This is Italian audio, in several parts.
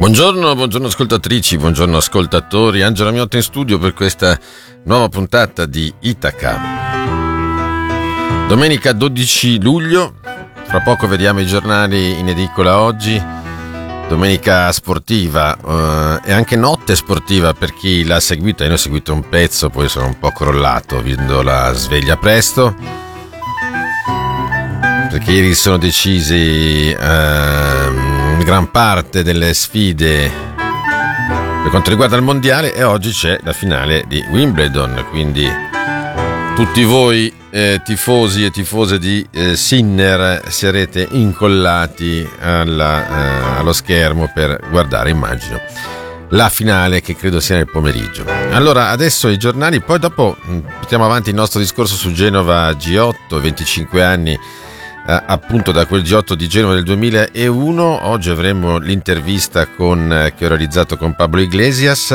Buongiorno ascoltatrici, buongiorno ascoltatori. Angelo Miotta in studio per questa nuova puntata di Itaca. Domenica 12 luglio, fra poco vediamo i giornali in edicola oggi. Domenica sportiva e anche notte sportiva per chi l'ha seguita. Io ne ho seguito un pezzo, poi sono un po' crollato viendo la sveglia presto, perché ieri sono decisi gran parte delle sfide per quanto riguarda il mondiale e oggi c'è la finale di Wimbledon, quindi tutti voi tifosi e tifose di Sinner sarete incollati allo schermo per guardare, immagino, la finale, che credo sia nel pomeriggio. Allora adesso i giornali, poi dopo portiamo avanti il nostro discorso su Genova G8, 25 anni appunto da quel G8 di Genova del 2001. Oggi avremo l'intervista che ho realizzato con Pablo Iglesias,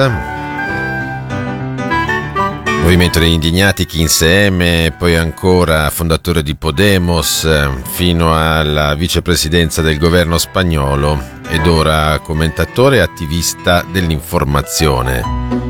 Movimento degli Indignati, chi insieme, poi ancora fondatore di Podemos fino alla vicepresidenza del governo spagnolo ed ora commentatore e attivista dell'informazione.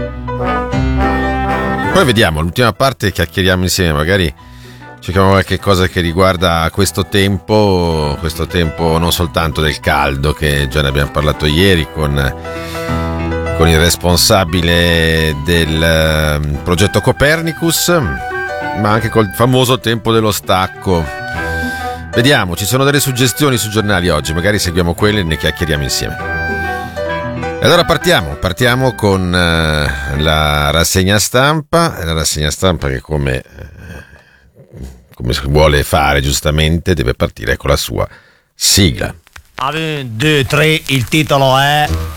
Poi vediamo l'ultima parte, chiacchieriamo insieme, magari cerchiamo qualche cosa che riguarda questo tempo non soltanto del caldo, che già ne abbiamo parlato ieri con il responsabile del progetto Copernicus, ma anche col famoso tempo dello stacco. Vediamo, ci sono delle suggestioni sui giornali oggi, magari seguiamo quelle e ne chiacchieriamo insieme. E allora partiamo con la rassegna stampa che come si vuole fare giustamente deve partire con la sua sigla. 1, 2, 3, il titolo è